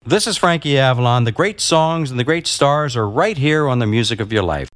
This is Frankie Avalon. The great songs and the great stars are right here on the Music of Your Life.